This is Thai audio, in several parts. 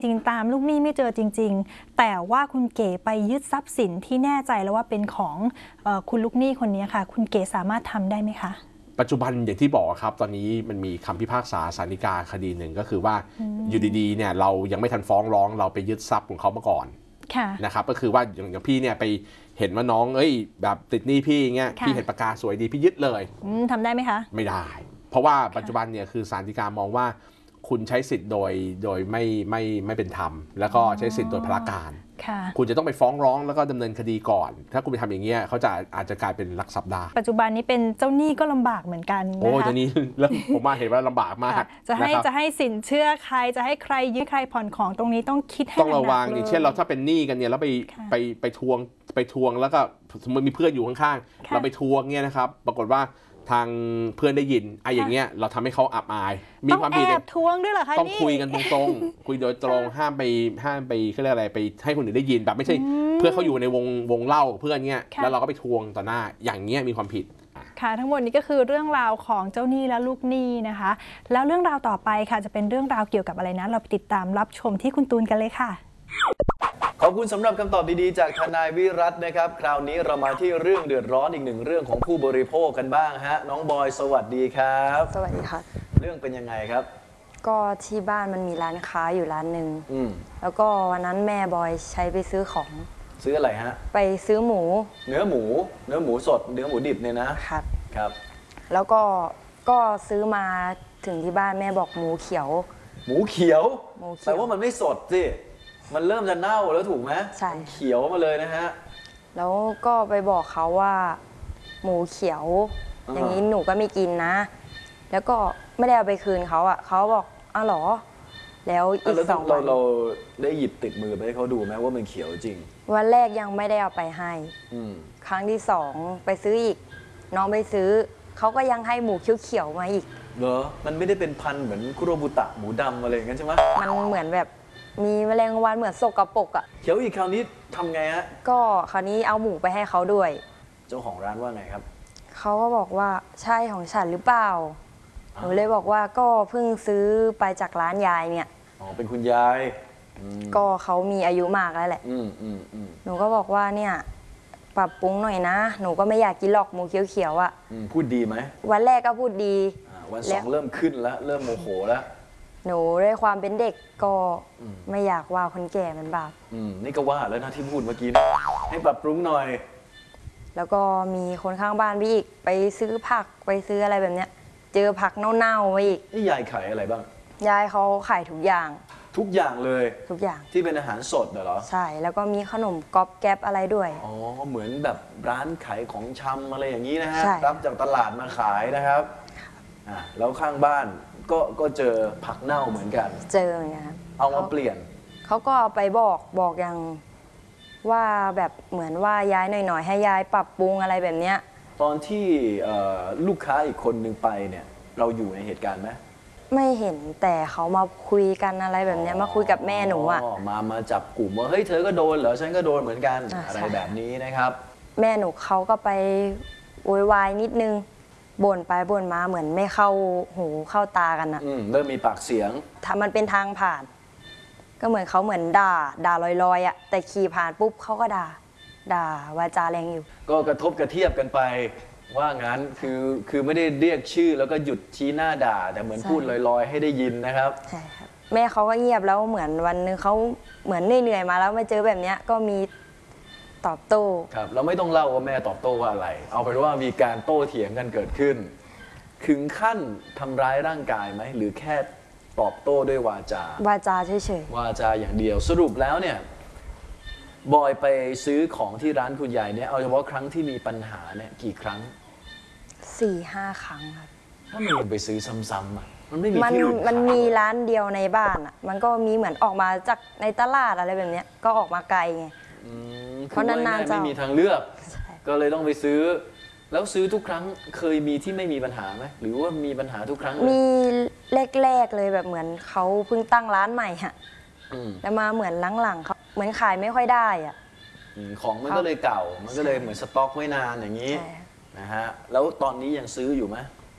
จริงตามลูกหนี้ไม่เจอจริงๆแต่ว่าคุณเก๋ไปยึดทรัพย์สินที่แน่ใจแล้วว่าเป็นของคุณลูกหนี้คนนี้ค่ะคุณเก๋สามารถทำได้ไหมคะปัจจุบันอย่างที่บอกครับตอนนี้มันมีคำพิพากษาศาลฎีกาคดีหนึ่งก็คือว่าอยู่ดีๆเนี่ยเรายังไม่ทันฟ้องร้องเราไปยึดทรัพย์ของเขามาก่อนนะครับก็คือว่าอย่างพี่เนี่ยไปเห็นว่าน้องแบบติดหนี้พี่เงี้ยพี่เห็นปากกาสวยดีพี่ยึดเลยทำได้ไหมคะไม่ได้เพราะว่าปัจจุบันเนี่ยคือศาลฎีกามองว่าคุณใช้สิทธิ์โดยไม่เป็นธรรมแล้วก็ใช้สิทธิ์โดยพลการคุณจะต้องไปฟ้องร้องแล้วก็ดำเนินคดีก่อนถ้าคุณไปทำอย่างเงี้ยเขาอาจจะกลายเป็นลักทรัพย์ได้ปัจจุบันนี้เป็นเจ้าหนี้ก็ลำบากเหมือนกันโอ้เจ้าหนี้แล้วผมมาเห็นว่าลำบากมากจะให้สินเชื่อใครจะให้ใครยืมใครผ่อนของตรงนี้ต้องคิดให้ต้องระวังอย่างเช่นเราถ้าเป็นหนี้กันเนี่ยแล้วไปทวงแล้วก็สมมติมีเพื่อนอยู่ข้างๆเราไปทวงเนี่ยนะครับปรากฏว่าทางเพื่อนได้ยินอย่างเงี้ยเราทำให้เขาอับอายมีความผิดแอบทวงด้วยเหรอคะต้องคุยกันตรงๆคุยโดยตรงห้ามไปเขาเรียกอะไรไปให้คนอื่นได้ยินแบบไม่ใช่เพื่อเขาอยู่ในวงเล่าเพื่อนเงี้ยแล้วเราก็ไปทวงต่อหน้าอย่างเงี้ยมีความผิดค่ะทั้งหมดนี้ก็คือเรื่องราวของเจ้าหนี้และลูกหนี้นะคะแล้วเรื่องราวต่อไปค่ะจะเป็นเรื่องราวเกี่ยวกับอะไรนะเราไปติดตามรับชมที่คุณตูนกันเลยค่ะขอบคุณสำหรับคำตอบดีๆจากทนายวิรัตน์นะครับคราวนี้เรามาที่เรื่องเดือดร้อนอีกหนึ่งเรื่องของผู้บริโภคกันบ้างฮะน้องบอยสวัสดีครับสวัสดีค่ะเรื่องเป็นยังไงครับก็ที่บ้านมันมีร้านค้าอยู่ร้านหนึ่งแล้วก็วันนั้นแม่บอยใช้ไปซื้อของซื้ออะไรฮะไปซื้อหมูเนื้อหมูสดเนื้อหมูดิบเนี่ยนะครับครับแล้วก็ซื้อมาถึงที่บ้านแม่บอกหมูเขียวแต่ว่ามันไม่สดสิมันเริ่มจะเน่าแล้วถูกไหมใช่เขียวมาเลยนะฮะแล้วก็ไปบอกเขาว่าหมูเขียวอย่างนี้หนูก็ไม่กินนะแล้วก็ไม่ได้เอาไปคืนเขาอ่ะเขาบอกอ้าวหรอแล้วอีก2 วันเราได้หยิบติดมือไปให้เขาดูไหมว่ามันเขียวจริงวันแรกยังไม่ได้เอาไปให้ครั้งที่2ไปซื้ออีกน้องไปซื้อเขาก็ยังให้หมูเขียวๆมาอีกเหรอมันไม่ได้เป็นพันธุ์เหมือนคุโรบุตะหมูดำอะไรอย่างนั้นใช่ไหมมันเหมือนแบบมีแมลงวันเหมือนสกปรกอ่ะเขียวอีกคราวนี้ทำไงฮะก็คราวนี้เอาหมูไปให้เขาด้วยเจ้าของร้านว่าไงครับเขาก็บอกว่าใช่ของฉันหรือเปล่าหนูเลยบอกว่าก็เพิ่งซื้อไปจากร้านยายเนี่ยอ๋อเป็นคุณยายก็เขามีอายุมากแล้วแหละหนูก็บอกว่าเนี่ยปรับปรุงหน่อยนะหนูก็ไม่อยากกินหรอกหมูเขียวๆอ่ะพูดดีไหมวันแรกก็พูดดีวัน2เริ่มขึ้นแล้วเริ่มโมโหแล้วหนูด้วยความเป็นเด็กก็ไม่อยากว่าคนแก่มันบาปนี่ก็ว่าแล้วนะที่พูดเมื่อกี้นะให้ปรับปรุงหน่อยแล้วก็มีคนข้างบ้านพี่อีกไปซื้อผักไปซื้ออะไรแบบเนี้ยเจอผักเน่าๆมาอีกนี่ยายขายอะไรบ้างยายเขาขายทุกอย่างเลยทุกอย่างที่เป็นอาหารสดเหรอใช่แล้วก็มีขนมก๊อบแก๊บอะไรด้วยอ๋อเหมือนแบบร้านขายของชำอะไรอย่างนี้นะฮะรับจากตลาดมาขายนะครับแล้วข้างบ้านก็เจอผักเน่าเหมือนกันเจอเหมือนกันเอามาเปลี่ยนเขาก็เอาไปบอกอย่างว่าแบบเหมือนว่าย้ายหน่อยๆให้ยายปรับปรุงอะไรแบบเนี้ยตอนที่ลูกค้าอีกคนนึงไปเนี่ยเราอยู่ในเหตุการณ์ไหมไม่เห็นแต่เขามาคุยกันอะไรแบบเนี้ยมาคุยกับแม่หนูอ่ะมาจับกลุ่มว่าเฮ้ยเธอก็โดนเหรอฉันก็โดนเหมือนกันอะไรแบบนี้นะครับแม่หนูเขาก็ไปโวยวายนิดนึงบ่นไปบ่นมาเหมือนไม่เข้าหูเข้าตากันอะเริ่มมีปากเสียงถ้ามันเป็นทางผ่านก็เหมือนเขาเหมือนด่าลอยๆอะแต่ขี่ผ่านปุ๊บเขาก็ด่าวาจาแรงอยู่ก็กระทบกระเทียบกันไปว่างั้นคือไม่ได้เรียกชื่อแล้วก็หยุดชี้หน้าด่าแต่เหมือนพูดลอยๆให้ได้ยินนะครับใช่ครับแม่เขาก็เงียบแล้วเหมือนวันนึงเขาเหมือนเหนื่อยมาแล้วมาเจอแบบเนี้ยก็มีตอบโต้ครับเราไม่ต้องเล่าว่าแม่ตอบโต้ว่าอะไรเอาเป็นว่ามีการโต้เถียงกันเกิดขึ้นถึงขั้นทำร้ายร่างกายไหมหรือแค่ตอบโต้ด้วยวาจาเฉยๆวาจาอย่างเดียวสรุปแล้วเนี่ยบอยไปซื้อของที่ร้านคุณยายเนี่ยเอาเฉพาะครั้งที่มีปัญหาเนี่ยกี่ครั้ง 4-5 ครั้งครับถ้ามันไปซื้อซ้ำๆอ่ะมันไม่มีที่มันมีร้านเดียวในบ้านอ่ะมันก็มีเหมือนออกมาจากในตลาดอะไรแบบเนี้ยก็ออกมาไกลไงเพราะนานๆจะไม่มีทางเลือกก็เลยต้องไปซื้อแล้วซื้อทุกครั้งเคยมีที่ไม่มีปัญหาไหมหรือว่ามีปัญหาทุกครั้งมีแรกๆเลยแบบเหมือนเขาเพิ่งตั้งร้านใหม่ฮะแล้วมาเหมือนหลังๆเขาเหมือนขายไม่ค่อยได้อ่ะของมันก็เลยเก่ามันก็เลยเหมือนสต็อกไว้นานอย่างนี้นะฮะแล้วตอนนี้ยังซื้ออยู่ไหม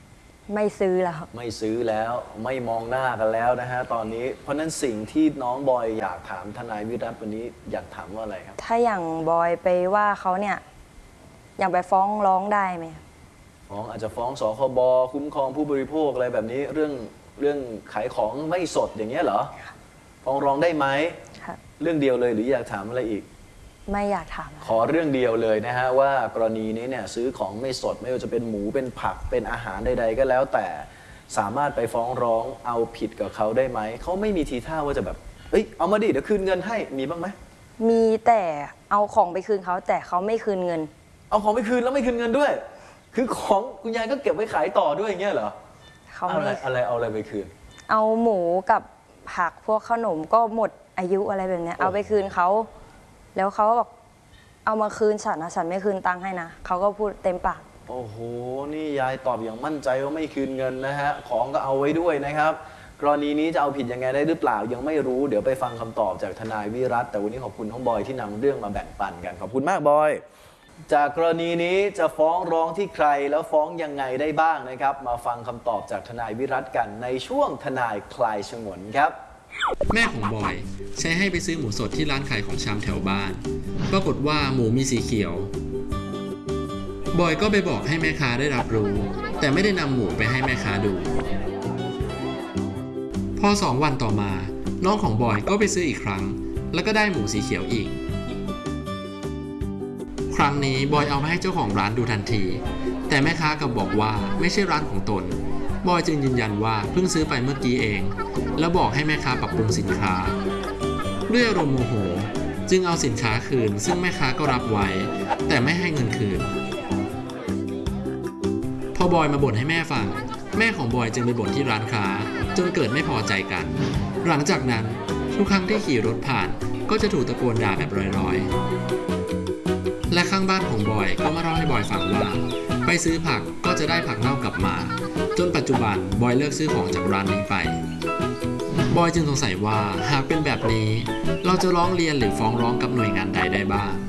ไม่ซื้อแล้วไม่ซื้อแล้วไม่มองหน้ากันแล้วนะฮะตอนนี้เพราะนั้นสิ่งที่น้องบอยอยากถามทนายวิรัติวันนี้อยากถามว่าอะไรครับถ้าอย่างบอยไปว่าเขาเนี่ยอย่างไปฟ้องร้องได้ไหมฟ้องอาจจะฟ้องสคบคุ้มครองผู้บริโภคอะไรแบบนี้เรื่องขายของไม่สดอย่างเงี้ยเหรอฟ้องร้องได้ไหมค่ะเรื่องเดียวเลยหรืออยากถามอะไรอีกไม่อยากถามขอเรื่องเดียวเลยนะฮะว่ากรณีนี้เนี่ยซื้อของไม่สดไม่ว่าจะเป็นหมูเป็นผักเป็นอาหารใดๆก็แล้วแต่สามารถไปฟ้องร้องเอาผิดกับเขาได้ไหมเขาไม่มีทีท่าว่าจะแบบเอ้ยเอามาดิเดี๋ยวคืนเงินให้มีบ้างไหมมีแต่เอาของไปคืนเขาแต่เขาไม่คืนเงินเอาของไปคืนแล้วไม่คืนเงินด้วย คือของคุณยายก็เก็บไว้ขายต่อด้วยอย่างเงี้ยเหรอเขาเอาไม่อะไรไปคืนเอาหมูกับผักพวกขนมก็หมดอายุอะไรแบบเนี้ยเอาไปคืนเขาแล้วเขาก็บอกเอามาคืนฉันนะฉันไม่คืนตังค์ให้นะเขาก็พูดเต็มปากโอ้โหนี่ยายตอบอย่างมั่นใจว่าไม่คืนเงินนะฮะของก็เอาไว้ด้วยนะครับกรณีนี้จะเอาผิดยังไงได้หรือเปล่ายังไม่รู้เดี๋ยวไปฟังคำตอบจากทนายวิรัติแต่วันนี้ขอบคุณน้องบอยที่นำเรื่องมาแบ่งปันกันขอบคุณมากบอยจากกรณีนี้จะฟ้องร้องที่ใครแล้วฟ้องยังไงได้บ้างนะครับมาฟังคำตอบจากทนายวิรัติกันในช่วงทนายคลายฉงนครับแม่ของบอยใช้ให้ไปซื้อหมูสดที่ร้านขายของชำแถวบ้านปรากฏว่าหมูมีสีเขียวบอยก็ไปบอกให้แม่ค้าได้รับรู้แต่ไม่ได้นำหมูไปให้แม่ค้าดูพอ2 วันต่อมาน้องของบอยก็ไปซื้ออีกครั้งแล้วก็ได้หมูสีเขียวอีกครั้งนี้บอยเอามาให้เจ้าของร้านดูทันทีแต่แม่ค้ากลับบอกว่าไม่ใช่ร้านของตนบอยจึงยืนยันว่าเพิ่งซื้อไปเมื่อกี้เองแล้วบอกให้แม่ค้าปรับปรุงสินค้าด้วยอารมณ์โมโหจึงเอาสินค้าคืนซึ่งแม่ค้าก็รับไว้แต่ไม่ให้เงินคืนพอบอยมาบ่นให้แม่ฟังแม่ของบอยจึงไปบ่นที่ร้านค้าจนเกิดไม่พอใจกันหลังจากนั้นทุกครั้งที่ขี่รถผ่านก็จะถูกตะโกนด่าแบบลอยๆและข้างบ้านของบอยก็มาเล่าให้บอยฟังว่าไปซื้อผักก็จะได้ผักเน่ากลับมาจนปัจจุบันบอยเลิกซื้อของจากร้านนี้ไปบอยจึงสงสัยว่าหากเป็นแบบนี้เราจะร้องเรียนหรือฟ้องร้องกับหน่วยงานใดได้บ้าง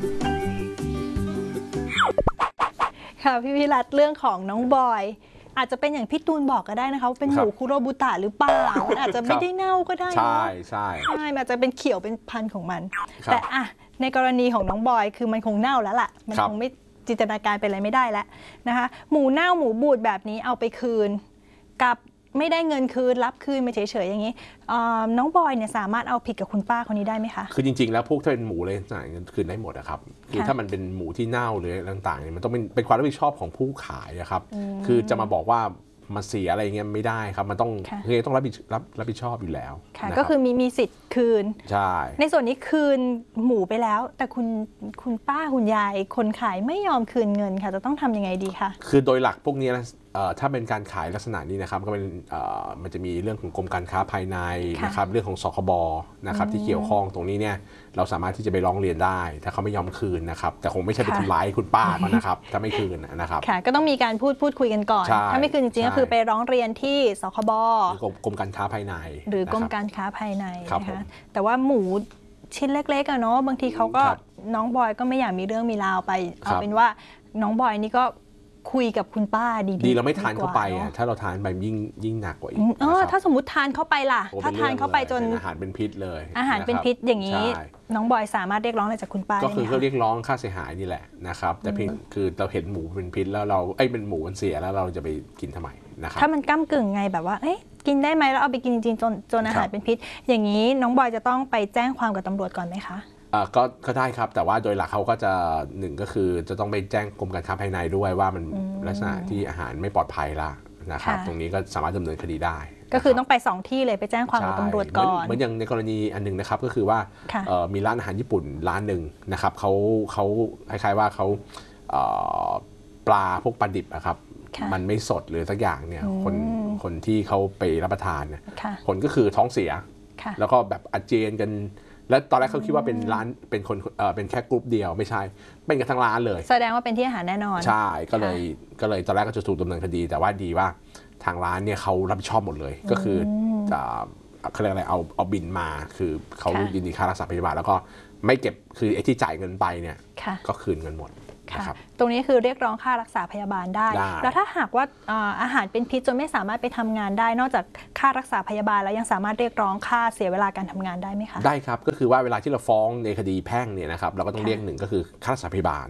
ค่ะพี่วิรัตเรื่องของน้องบอยอาจจะเป็นอย่างพี่ตูนบอกก็ได้นะคะว่าเป็นหมูคุโรบุตะหรือเปล่ามันอาจจะไม่ได้เน่าก็ได้ใช่ใช่ใช่มันอาจจะเป็นเขียวเป็นพันธุ์ของมันแต่อะในกรณีของน้องบอยคือมันคงเน่าแล้วล่ะมันคงไม่จินตนาการเป็นอะไรไม่ได้แล้วนะคะหมูเน่าหมูบูดแบบนี้เอาไปคืนกับไม่ได้เงินคืนรับคืนมาเฉยๆอย่างนี้น้องบอยเนี่ยสามารถเอาผิดกับคุณป้าคนนี้ได้ไหมคะคือจริงๆแล้วพวกถ้าเป็นหมูเลยจ่ายเงินคืนได้หมดนะครับคือถ้ามันเป็นหมูที่เน่าหรือต่างๆเนี่ยมันต้องเป็นความรับผิดชอบของผู้ขายนะครับคือจะมาบอกว่ามันเสียอะไรเงี้ยไม่ได้ครับมันต้องต้องรับผิดชอบอยู่แล้วก็คือมีสิทธิ์คืนใช่ในส่วนนี้คืนหมูไปแล้วแต่คุณป้าคุณยายคนขายไม่ยอมคืนเงินค่ะจะต้องทำยังไงดีคะคือโดยหลักพวกนี้นะถ้าเป็นการขายลักษณะนี้นะครับก็เป็นมันจะมีเรื่องของกรมการค้าภายในนะครับเรื่องของสคบนะครับที่เกี่ยวข้องตรงนี้เนี่ยเราสามารถที่จะไปร้องเรียนได้ถ้าเขาไม่ยอมคืนนะครับแต่คงไม่ใช่ไปทำร้ายคุณป้าเขานะครับถ้าไม่คืนนะครับค่ะก็ต้องมีการพูดคุยกันก่อนถ้าไม่คืนจริงๆก็คือไปร้องเรียนที่สคบกรมการค้าภายในหรือกรมการค้าภายในนะคะแต่ว่าหมูชิ้นเล็กๆอะเนาะบางทีเขาก็น้องบอยก็ไม่อยากมีเรื่องมีราวไปเอาเป็นว่าน้องบอยนี่ก็คุยกับคุณป้าดีเราไม่ทานเข้าไปถ้าเราทานไปยิ่งหนักกว่าอีกถ้าสมมติทานเข้าไปล่ะถ้าทานเข้าไปจนอาหารเป็นพิษเลยอาหารเป็นพิษอย่างนี้น้องบอยสามารถเรียกร้องอะไรจากคุณป้าก็คือเขาเรียกร้องค่าเสียหายนี่แหละนะครับแต่เพียงคือเราเห็นหมูเป็นพิษแล้วเราเป็นหมูมันเสียแล้วเราจะไปกินทำไมนะครับถ้ามันก้ำกึ่งไงแบบว่ากินได้ไหมแล้วเอาไปกินจริงๆจนอาหารเป็นพิษอย่างนี้น้องบอยจะต้องไปแจ้งความกับตำรวจก่อนไหมคะก็ได้ครับแต่ว่าโดยหลักเขาก็จะหนึ่งก็คือจะต้องไปแจ้งกรมการค้าภายในด้วยว่ามันลักษณะที่อาหารไม่ปลอดภัยละนะครับตรงนี้ก็สามารถดำเนินคดีได้ก็คือต้องไป2ที่เลยไปแจ้งความกับตำรวจก่อนเหมือนอย่างในกรณีอันนึงนะครับก็คือว่ามีร้านอาหารญี่ปุ่นร้านหนึ่งนะครับเขาคล้ายๆว่าเขาปลาพวกปลาดิบนะครับมันไม่สดหรือสักอย่างเนี่ยคนที่เขาไปรับประทานเนี่ยผลก็คือท้องเสียแล้วก็แบบอาเจียนกันแล้วตอนแรกเขาคิดว่าเป็นร้านเป็นแค่กรุ๊ปเดียวไม่ใช่เป็นกันทั้งร้านเลยแสดงว่าเป็นที่อาหารแน่นอนใช่ก็เลยตอนแรกก็จะถูกดำเนินคดีแต่ว่าดีว่าทางร้านเนี่ยเขารับผิดชอบหมดเลยก็คือเขาเรียกอะไรเอาบินมาคือเขายินดีค่ารักษาพยาบาลแล้วก็ไม่เก็บคือไอ้ที่จ่ายเงินไปเนี่ยก็คืนเงินหมดนะครับตรงนี้คือเรียกร้องค่ารักษาพยาบาลได้ แล้วถ้าหากว่าอาหารเป็นพิษจนไม่สามารถไปทำงานได้นอกจากค่ารักษาพยาบาลแล้วยังสามารถเรียกร้องค่าเสียเวลาการทำงานได้ไหมคะได้ครับก็คือว่าเวลาที่เราฟ้องในคดีแพ่งเนี่ยนะครับเราก็ต้องเรียกหนึ่งก็คือค่ารักษาพยาบาล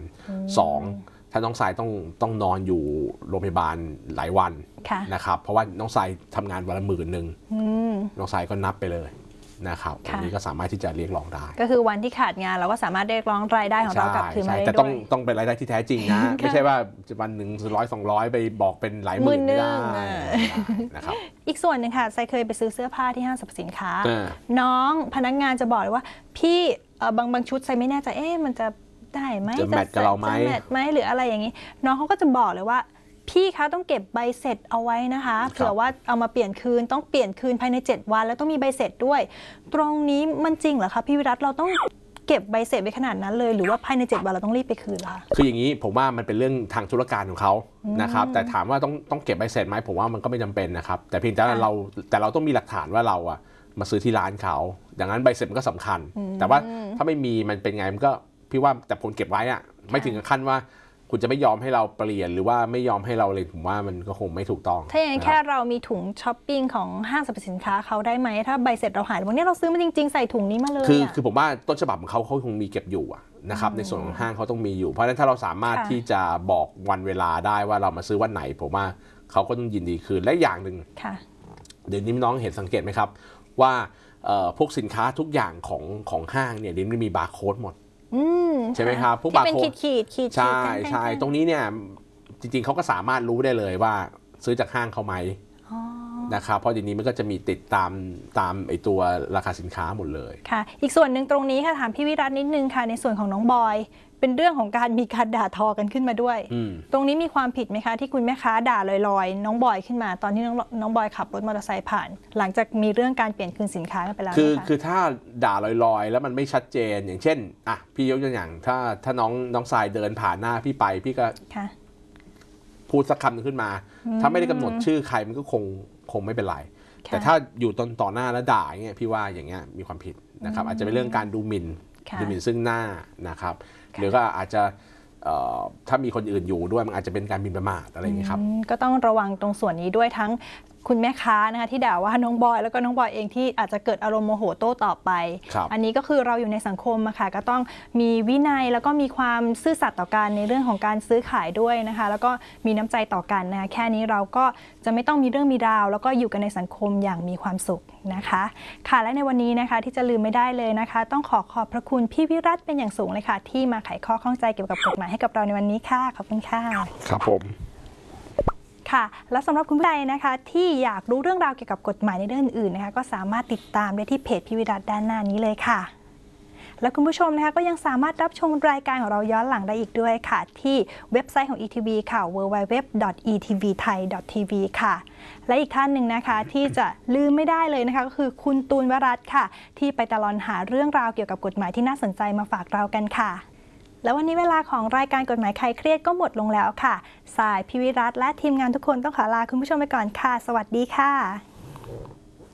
2ถ้าน้องทรายต้องนอนอยู่โรงพยาบาลหลายวันนะครับเพราะว่าน้องทรายทำงานวันละ10,000น้องทรายก็นับไปเลยนะครับอันนี้ก็สามารถที่จะเรียกร้องได้ก็คือวันที่ขาดงานเราก็สามารถเรียกร้องรายได้ของเรากลับคืนมาได้ด้วยแต่ต้องเป็นรายได้ที่แท้จริงนะไม่ใช่ว่าวันหนึ่ง100-200ไปบอกเป็นหลายหมื่นไม่ได้นะครับอีกส่วนหนึ่งค่ะทรายเคยไปซื้อเสื้อผ้าที่ห้างสรรพสินค้าน้องพนักงานจะบอกเลยว่าพี่บางชุดทรายไม่แน่ใจมันจะได้ไหมจะแมทกับเราไหมหรืออะไรอย่างนี้น้องเขาก็จะบอกเลยว่าพี่คะต้องเก็บใบเสร็จเอาไว้นะคะเผื่อว่าเอามาเปลี่ยนคืนต้องเปลี่ยนคืนภายใน7 วันแล้วต้องมีใบเสร็จด้วยตรงนี้มันจริงเหรอคะพี่วิรัตเราต้องเก็บใบเสร็จไว้ขนาดนั้นเลยหรือว่าภายใน7 วันเราต้องรีบไปคืนคะคืออย่างนี้ผมว่ามันเป็นเรื่องทางธุรการของเขานะครับแต่ถามว่าต้องเก็บใบเสร็จไหมผมว่ามันก็ไม่จำเป็นนะครับแต่เพียงแต่เราต้องมีหลักฐานว่าเราอะมาซื้อที่ร้านเขาดังนั้นใบเสร็จมันก็สำคัญแต่ว่าถ้าไม่มีมันเป็นไงมันก็พี่ว่าแต่คนเก็บไว้อะไม่ถึงกับขั้นว่าคุณจะไม่ยอมให้เราเปลี่ยนหรือว่าไม่ยอมให้เราเลยผมว่ามันก็คงไม่ถูกต้องถ้าอย่างแค่เรามีถุงช้อปปิ้งของห้างสรรพสินค้าเขาได้ไหมถ้าใบเสร็จเราหายวันนี้เราซื้อมาจริงๆใส่ถุงนี้มาเลยคือผมว่าต้นฉบับของเขาคงมีเก็บอยู่นะครับในส่วนของห้างเขาต้องมีอยู่เพราะฉะนั้นถ้าเราสามารถที่จะบอกวันเวลาได้ว่าเรามาซื้อวันไหนผมว่าเขาก็ต้องยินดีคืนและอย่างหนึ่งเดี๋ยวนี้น้องเห็นสังเกตไหมครับว่าพวกสินค้าทุกอย่างของห้างเนี่ยเดี๋ยวนี้มีบาร์โค้ดหมดใช่ไหมครับพวกบาร์โค้ดใช่ตรงนี้เนี่ยจริงๆเขาก็สามารถรู้ได้เลยว่าซื้อจากห้างเขาไหมนะครับเพราะเดี๋ยวนี้มันก็จะมีติดตามไอตัวราคาสินค้าหมดเลยค่ะอีกส่วนหนึ่งตรงนี้ค่ะถามพี่วิรัตนิดนึงค่ะในส่วนของน้องบอยเป็นเรื่องของการมีการด่าทอกันขึ้นมาด้วยตรงนี้มีความผิดไหมคะที่คุณแม่ค้าด่าลอยๆน้องบอยขึ้นมาตอนที่น้องบอยขับรถมอเตอร์ไซค์ผ่านหลังจากมีเรื่องการเปลี่ยนคืนสินค้ากันไปแล้วคือถ้าด่าลอยๆแล้วมันไม่ชัดเจนอย่างเช่นพี่ยกตัวอย่างถ้าน้องทรายเดินผ่านหน้าพี่ไปพี่ก็พูดสักคำนึงขึ้นมาถ้าไม่ได้กำหนดชื่อใครมันก็คงไม่เป็นไรแต่ถ้าอยู่ต่อหน้าแล้วด่าอย่างเงี้ยพี่ว่าอย่างเงี้ยมีความผิดนะครับอาจจะเป็นเรื่องการดูหมิ่นซึ่งหน้านะครับหรือก็อาจจะถ้ามีคนอื่นอยู่ด้วยมันอาจจะเป็นการหมิ่นประมาทอะไรอย่างนี้ครับก็ต้องระวังตรงส่วนนี้ด้วยทั้งคุณแม่ค้านะคะที่ด่าว่าน้องบอยแล้วก็น้องบอยเองที่อาจจะเกิดอารมณ์โมโหโต้ตอบไปอันนี้ก็คือเราอยู่ในสังคมอะค่ะก็ต้องมีวินัยแล้วก็มีความซื่อสัตย์ต่อกันในเรื่องของการซื้อขายด้วยนะคะแล้วก็มีน้ำใจต่อกันนะคะแค่นี้เราก็จะไม่ต้องมีเรื่องมีราวแล้วก็อยู่กันในสังคมอย่างมีความสุขนะคะค่ะและในวันนี้นะคะที่จะลืมไม่ได้เลยนะคะต้องขอบพระคุณพี่วิรัตเป็นอย่างสูงเลยค่ะที่มาไขข้อข้องใจเกี่ยวกับกฎหมายให้กับเราในวันนี้ค่ะขอบคุณค่ะครับผมค่ะและสำหรับคุณผู้ใดนะคะที่อยากรู้เรื่องราวเกี่ยวกับกฎหมายในเรื่องอื่นนะคะก็สามารถติดตามได้ที่เพจพี่วิรัตด้านหน้านี้เลยค่ะและคุณผู้ชมนะคะก็ยังสามารถรับชมรายการของเราย้อนหลังได้อีกด้วยค่ะที่เว็บไซต์ของ ETV ค่ะ www.etvthai.tv ค่ะและอีกท่านหนึ่งนะคะที่จะลืมไม่ได้เลยนะคะก็คือคุณตูนวรัตน์ค่ะที่ไปตลอดหาเรื่องราวเกี่ยวกับกฎหมายที่น่าสนใจมาฝากเรากันค่ะแล้ววันนี้เวลาของรายการกฎหมายคลายเครียดก็หมดลงแล้วค่ะสายพี่วิรัตและทีมงานทุกคนต้องขอลาคุณผู้ชมไปก่อนค่ะสวัสดีค่ะ